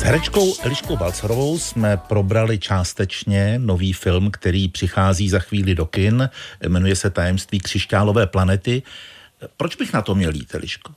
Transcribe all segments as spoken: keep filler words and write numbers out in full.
S herečkou Eliškou Balcarovou jsme probrali částečně nový film, který přichází za chvíli do kin. Jmenuje se Tajemství křišťálové planety. Proč bych na to měl jít, Eliško?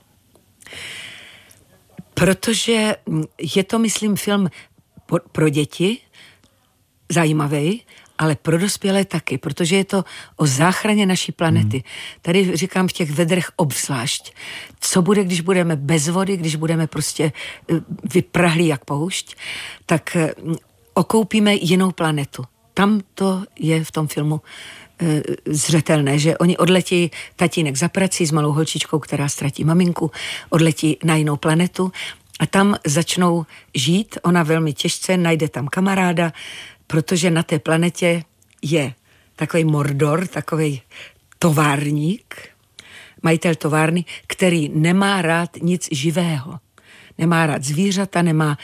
Protože je to, myslím, film pro děti, zajímavý, ale pro dospělé taky, protože je to o záchraně naší planety. Hmm. Tady říkám v těch vedrech obzvlášť. Co bude, když budeme bez vody, když budeme prostě vyprahlí jak poušť, tak okoupíme jinou planetu. Tam to je v tom filmu e, zřetelné, že oni odletí tatínek za prací s malou holčičkou, která ztratí maminku, odletí na jinou planetu a tam začnou žít. Ona velmi těžce najde tam kamaráda, protože na té planetě je takový Mordor, takový továrník, majitel továrny, který nemá rád nic živého. Nemá rád zvířata, nemá,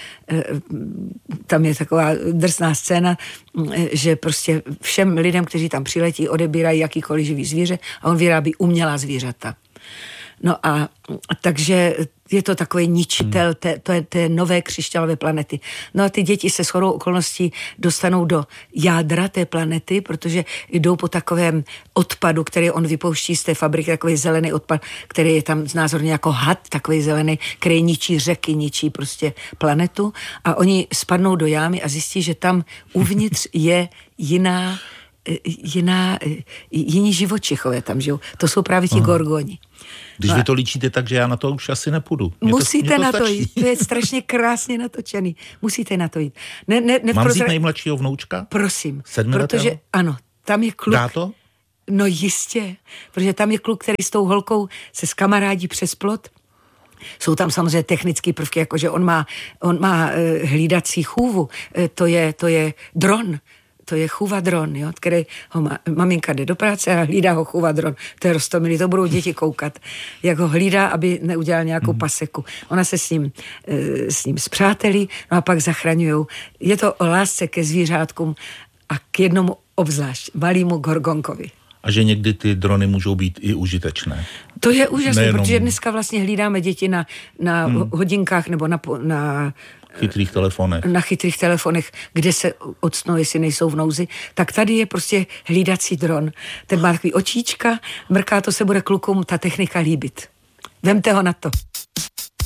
tam je taková drsná scéna, že prostě všem lidem, kteří tam přiletí, odebírají jakýkoliv živý zvíře a on vyrábí umělá zvířata. No a takže je to takový ničitel té, té, té nové křišťálové planety. No a ty děti se shodou okolností dostanou do jádra té planety, protože jdou po takovém odpadu, který on vypouští z té fabriky, takový zelený odpad, který je tam znázorně jako had, takový zelený, který ničí řeky, ničí prostě planetu a oni spadnou do jámy a zjistí, že tam uvnitř je jiná, jiná, jiní živočichové tam žijou. To jsou právě ti gorgoni. Když no vy to líčíte tak, že já na to už asi nepůjdu. Mě musíte to, to na stačí. to jít. To je strašně krásně natočený. Musíte na to jít. Ne, ne, ne Mám prozra... vzít nejmladšího vnoučka? Prosím. Sedmiletého? Protože ano, tam je kluk. Dá to? No jistě. Protože tam je kluk, který s tou holkou se skamarádí přes plot. Jsou tam samozřejmě technické prvky, jakože on má, on má uh, hlídací chůvu. Uh, to je, to je dron. To je chůva dron, jo, který ho má, maminka jde do práce a hlídá ho chůva dron. To je roztomilý, to budou děti koukat, jak ho hlídá, aby neudělal nějakou paseku. Ona se s ním, s ním spřátelí, no a pak zachraňujou. Je to o lásce ke zvířátkům a k jednomu obzvlášť, malému gorgonkovi. A že někdy ty drony můžou být i užitečné. To je úžasné, Nejenom... protože dneska vlastně hlídáme děti na, na hmm. hodinkách nebo na, na chytrých telefonech. Na chytrých telefonech, kde se octnou, jestli nejsou v nouzi, tak tady je prostě hlídací dron. Ten má takový očíčka, mrká, to se bude klukům ta technika líbit. Vemte ho na to.